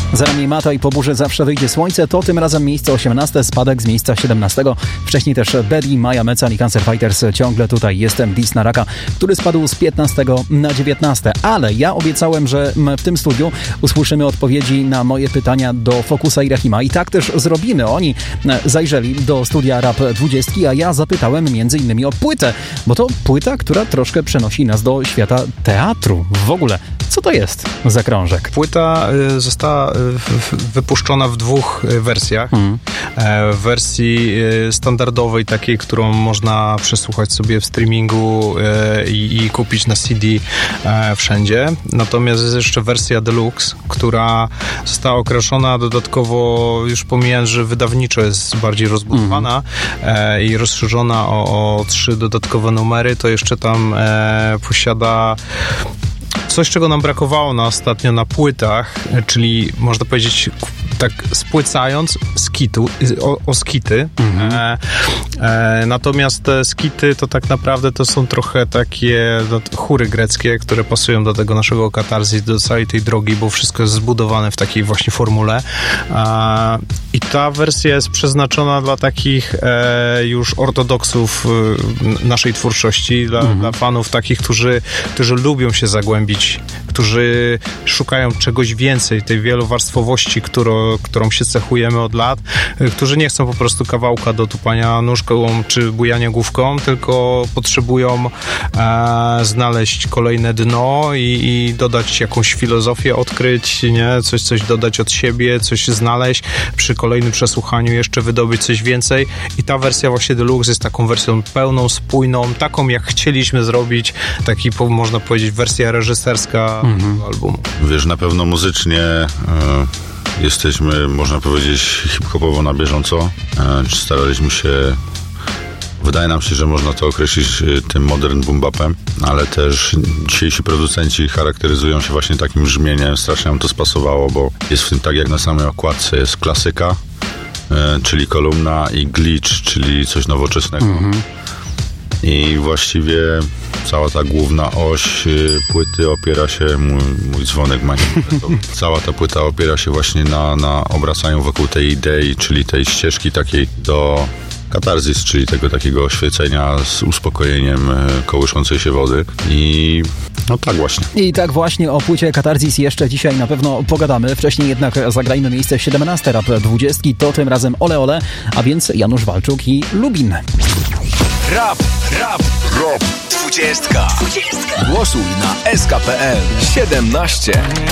Za nami Mata i po burzy zawsze wyjdzie słońce, to tym razem miejsce 18, spadek z miejsca 17. Wcześniej też Betty, Maja Mecan i Cancer Fighters. Ciągle tutaj jestem, Dis na Raka, który spadł z 15 na 19. Ale ja obiecałem, że w tym studiu usłyszymy odpowiedzi na moje pytania do Fokusa i Rahima. I tak też zrobimy. Oni zajrzeli do studia Rap 20, a ja zapytałem m.in. o płytę, bo to płyta, która troszkę przenosi nas do świata teatru. W ogóle, co to jest za krążek? Płyta została wypuszczona w dwóch wersjach. W wersji standardowej, takiej, którą można przesłuchać sobie w streamingu i kupić na CD wszędzie. Natomiast jest jeszcze wersja deluxe, która została okraszona dodatkowo, już pomijając, że wydawniczo jest bardziej rozbudowana i rozszerzona o 3 dodatkowe numery, to jeszcze tam posiada coś, czego nam brakowało ostatnio na płytach, czyli można powiedzieć, tak spłycając, skity. Natomiast te skity to tak naprawdę to są trochę takie chóry greckie, które pasują do tego naszego katarzis, do całej tej drogi, bo wszystko jest zbudowane w takiej właśnie formule. I ta wersja jest przeznaczona dla takich już ortodoksów naszej twórczości, dla fanów takich, którzy lubią się zagłębić, którzy szukają czegoś więcej, tej wielowarstwowości, którą się cechujemy od lat, którzy nie chcą po prostu kawałka do tupania nóżką czy bujania główką, tylko potrzebują znaleźć kolejne dno i dodać jakąś filozofię, odkryć, nie? Coś dodać od siebie, coś znaleźć, przy kolejnym przesłuchaniu jeszcze wydobyć coś więcej i ta wersja właśnie deluxe jest taką wersją pełną, spójną, taką jak chcieliśmy zrobić, taki można powiedzieć wersja reżyserska albumu. Wiesz, na pewno muzycznie jesteśmy, można powiedzieć, hip-hopowo na bieżąco. Staraliśmy się, wydaje nam się, że można to określić tym modern boom-bapem, ale też dzisiejsi producenci charakteryzują się właśnie takim brzmieniem. Strasznie nam to spasowało, bo jest w tym tak jak na samej okładce jest klasyka, czyli kolumna i glitch, czyli coś nowoczesnego. I właściwie cała ta główna oś płyty opiera się, mój dzwonek cała ta płyta opiera się właśnie na obracaniu wokół tej idei, czyli tej ścieżki takiej do katarzis, czyli tego takiego oświecenia z uspokojeniem kołyszącej się wody. I no tak właśnie. I tak właśnie o płycie Katarzis jeszcze dzisiaj na pewno pogadamy. Wcześniej jednak zagrajmy miejsce 17 Rap 20, to tym razem Ole Ole, a więc Janusz Walczuk i Lubin. Rap 20. Głosuj na SK.pl 17.